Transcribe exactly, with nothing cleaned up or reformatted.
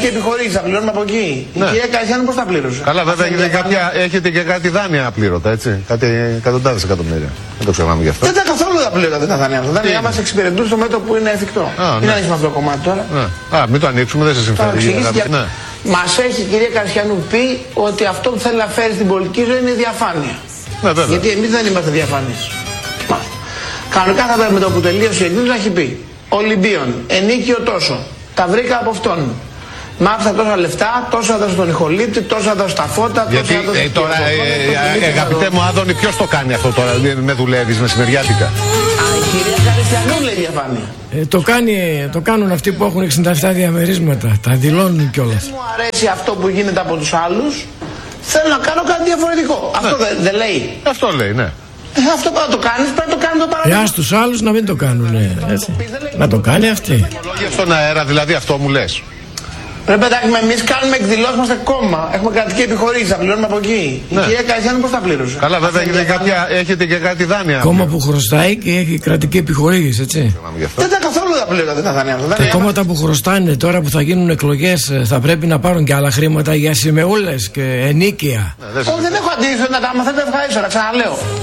κρατική επιχορήγηση, θα πληρώνουμε από εκεί. Ναι. Η κυρία Καριστιανού πώς τα πλήρωσε? Καλά, βέβαια έχετε, κάποια, έχετε και κάτι δάνεια απλήρωτα, έτσι. Κάτι εκατοντάδες εκατομμύρια. Δεν το ξεχνάμε γι' αυτό. Δεν ήταν καθόλου απλήρωτα τα δάνεια. Τα δάνειά μας εξυπηρετούν στο μέτρο που είναι εφικτό. Είναι ανοίξουμε αυτό το κομμάτι τώρα. Ναι. Α, μην το ανοίξουμε, δεν σε συμφέρει. Ναι. Μας έχει η κυρία Καριστιανού πει ότι αυτό που θέλει να φέρει στην πολιτική ζωή είναι η διαφάνεια. Ναι, γιατί εμείς δεν είμαστε διαφανείς. Κανονικά θα πρέπει με το που τελείωσε η εκδήλωση να έχει πει Ολυμπίων, ενίκιο τόσο. Τα βρήκα από αυτόν. Μ' άφησα τόσα λεφτά, τόσα έδωσα στον Ιχολήπτη, τόσα έδωσα στα φώτα. Γιατί τόσα ε, τώρα, ε, ε, αγαπητέ μου Άδωνη, ποιος το κάνει αυτό τώρα, με δουλεύεις μεσημεριάτικα? Α, η κυρία Καριστιανού λέει διαφάνεια. Ε, το, κάνει, το κάνουν αυτοί που έχουν εξήντα επτά διαμερίσματα, τα δηλώνουν κιόλας. Μου αρέσει αυτό που γίνεται από τους άλλους, θέλω να κάνω κάτι διαφορετικό. Ναι. Αυτό δεν δε λέει. Αυτό λέει, ναι. Ε, αυτό πρέπει να το κάνεις, πρέπει να το κάνεις το παράδειγμα. Ε, ας τους άλλους να μην το κάνουν, έτσι. Να το κάνει αυτή. Λόγια στον αέρα, δηλαδή αυτό μου λες. Πρέπει να έχουμε, εμείς κάνουμε εκδηλώσεις, είμαστε κόμμα. Έχουμε κρατική επιχορήγηση, θα πληρώνουμε από εκεί. Ναι. Η κυρία Καριστιανού πώς τα πλήρωσε? Καλά, βέβαια έχετε, κάποια, έχετε και κάτι δάνεια. Κόμμα που χρωστάει και έχει κρατική επιχορήγηση, έτσι. Δεν ήταν καθόλου απλήρωτα τα δάνεια. Τα κόμματα που χρωστάνε τώρα που θα γίνουν εκλογές θα πρέπει να πάρουν και άλλα χρήματα για σημεούλες και ενίκεια. Ναι, δεν, δεν έχω αντίθεση να τα μαθαίνετε ευχαρίστω, να ξαναλέω.